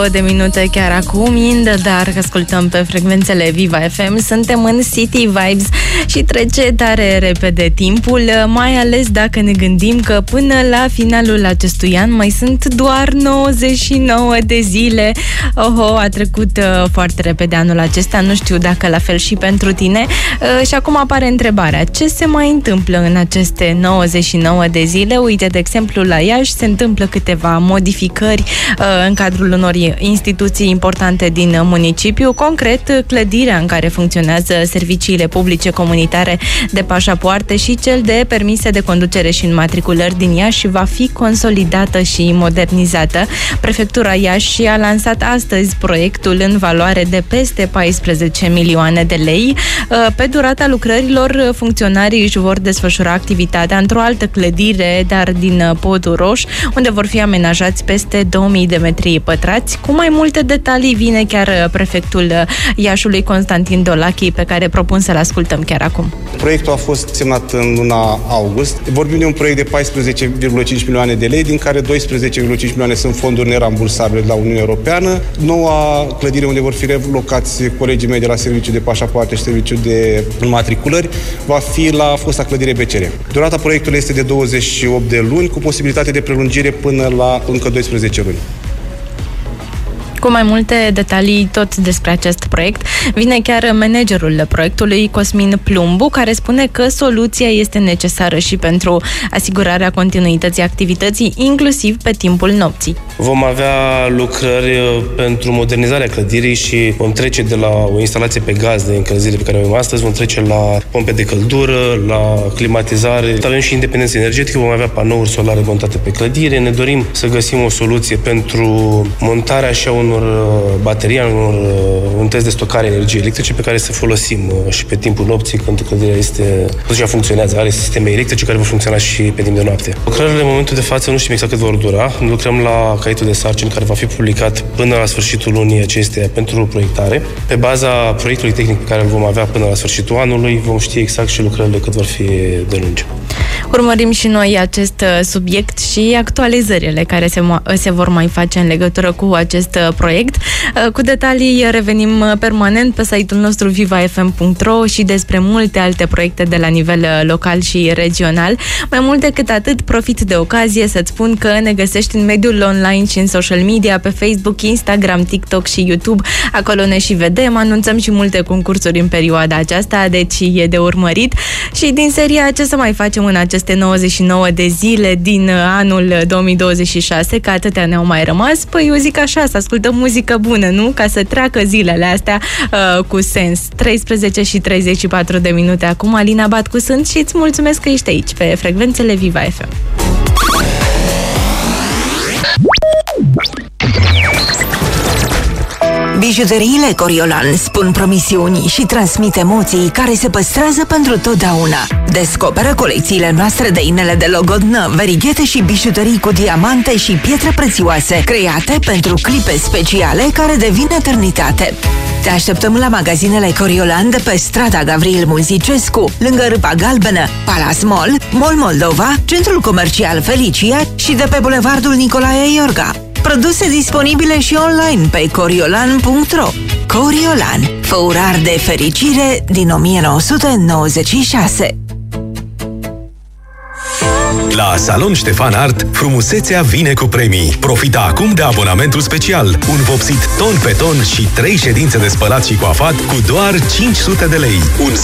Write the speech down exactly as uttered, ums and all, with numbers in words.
două de minute chiar acum, in the dark, ascultăm pe frecvențele Viva F M. Suntem în City Vibes și trece tare repede timpul, mai ales dacă ne gândim că până la finalul acestui an mai sunt doar nouăzeci și nouă de zile. Oho, a trecut uh, foarte repede anul acesta, nu știu dacă la fel și pentru tine. Uh, și acum apare întrebarea, ce se mai întâmplă în aceste nouăzeci și nouă de zile? Uite, de exemplu, la Iași se întâmplă câteva modificări uh, în cadrul unor instituții importante din municipiu, concret clădirea în care funcționează serviciile publice comunitare de pașapoarte și cel de permise de conducere și înmatriculări din Iași va fi consolidată și modernizată. Prefectura Iași a lansat astăzi proiectul în valoare de peste paisprezece milioane de lei. Pe durata lucrărilor, funcționarii își vor desfășura activitatea într-o altă clădire, dar din Podul Roș, unde vor fi amenajați peste două mii de metri pătrați. Cu mai multe detalii vine chiar prefectul Iașului, Constantin Dolachi, pe care propun să-l ascultăm chiar acum. Proiectul a fost semnat în luna august. Vorbim de un proiect de paisprezece virgulă cinci milioane de lei, din care doisprezece virgulă cinci milioane sunt fonduri nerambursabile de la Uniunea Europeană. Noua clădire unde vor fi relocați colegii mei de la Serviciul de Pașapoarte și Serviciul de Înmatriculări va fi la fosta clădire B C R. Durata proiectului este de douăzeci și opt de luni, cu posibilitate de prelungire până la încă doisprezece luni. Cu mai multe detalii tot despre acest proiect vine chiar managerul proiectului, Cosmin Plumbu, care spune că soluția este necesară și pentru asigurarea continuității activității, inclusiv pe timpul nopții. Vom avea lucrări pentru modernizarea clădirii și vom trece de la o instalație pe gaz de încălzire pe care o avem astăzi, vom trece la pompe de căldură, la climatizare. Avem și independență energetică, vom avea panouri solare montate pe clădire. Ne dorim să găsim o soluție pentru montarea și a unor baterii, unor unități de stocare energie electrice pe care să folosim și pe timpul nopții, când clădirea este, deja funcționează, are sisteme electrice care vor funcționa și pe timp de noapte. Lucrările în momentul de față nu știm exact cât vor dura. Lucrăm la caietul de sarcini care va fi publicat până la sfârșitul lunii acesteia pentru proiectare. Pe baza proiectului tehnic pe care îl vom avea până la sfârșitul anului, vom ști exact și lucrările cât vor fi de lungi. Urmărim și noi acest subiect și actualizările care se, se vor mai face în legătură cu acest proiect. Cu detalii revenim permanent pe site-ul nostru viva f m punct r o și despre multe alte proiecte de la nivel local și regional. Mai mult decât atât, profit de ocazie să-ți spun că ne găsești în mediul online și în social media, pe Facebook, Instagram, TikTok și YouTube. Acolo ne și vedem, anunțăm și multe concursuri în perioada aceasta, deci e de urmărit. Și din seria ce să mai facem în aceste nouăzeci și nouă de zile din anul două mii douăzeci și șase, că atâtea ne-au mai rămas, păi eu zic așa, să ascultăm muzică bună, nu? Ca să treacă zilele astea uh, cu sens. treisprezece și treizeci și patru de minute acum, Alina Batcu sunt și îți mulțumesc că ești aici, pe frecvențele Viva F M. Bijuteriile Coriolan spun promisiuni și transmit emoții care se păstrează pentru totdeauna. Descoperă colecțiile noastre de inele de logodnă, verighete și bijuterii cu diamante și pietre prețioase, create pentru clipe speciale care devin eternitate. Te așteptăm la magazinele Coriolan de pe strada Gavril Muzicescu, lângă Râpa Galbenă, Palace Mall, Mall Moldova, Centrul Comercial Felicia și de pe Bulevardul Nicolae Iorga. Produse disponibile și online pe coriolan punct r o. Coriolan, făurar de fericire din o mie nouă sute nouăzeci și șase. La Salon Ștefan Art, frumusețea vine cu premii. Profita acum de abonamentul special. Un vopsit ton pe ton și trei ședințe de spălat și coafat cu doar cinci sute de lei. Un